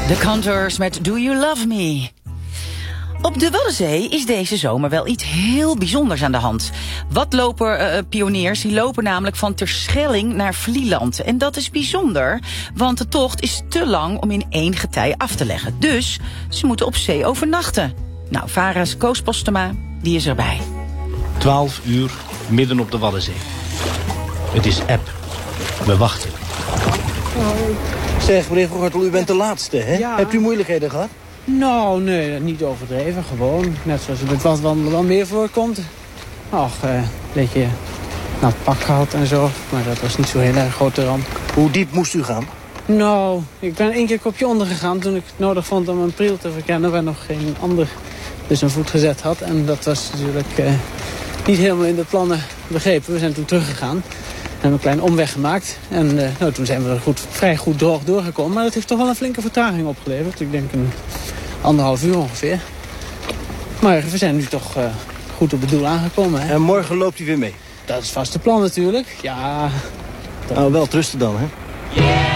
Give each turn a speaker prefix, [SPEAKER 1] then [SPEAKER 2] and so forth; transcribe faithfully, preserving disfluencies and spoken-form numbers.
[SPEAKER 1] The Contours met Do You Love Me? Op de Waddenzee is deze zomer wel iets heel bijzonders aan de hand. Wadloper-pioniers die lopen namelijk van Terschelling naar Vlieland. En dat is bijzonder, want de tocht is te lang om in één getij af te leggen. Dus ze moeten op zee overnachten. Nou, Vara's Koos Postema, die is erbij.
[SPEAKER 2] Twaalf uur midden op de Waddenzee. Het is eb. We wachten.
[SPEAKER 3] Zeg, meneer Gortel, u bent de laatste, hè?
[SPEAKER 4] Ja.
[SPEAKER 3] Hebt u moeilijkheden gehad?
[SPEAKER 4] Nou, nee, niet overdreven. Gewoon, net zoals het met waswandelen wel meer voorkomt. Ach, eh, een beetje nat pak gehad en zo. Maar dat was niet zo heel erg grote ramp.
[SPEAKER 3] Hoe diep moest u gaan?
[SPEAKER 4] Nou, ik ben één keer een kopje ondergegaan toen ik het nodig vond om een priel te verkennen waar nog geen ander dus een voet gezet had. En dat was natuurlijk eh, niet helemaal in de plannen begrepen. We zijn toen teruggegaan. We hebben een kleine omweg gemaakt. En uh, nou, toen zijn we er goed, vrij goed droog doorgekomen. Maar dat heeft toch wel een flinke vertraging opgeleverd. Ik denk een anderhalf uur ongeveer. Maar we zijn nu toch uh, goed op het doel aangekomen. Hè?
[SPEAKER 3] En morgen loopt u weer mee?
[SPEAKER 4] Dat is vast de plan natuurlijk. Ja.
[SPEAKER 3] Nou, wel trusten dan, hè?
[SPEAKER 1] Yeah!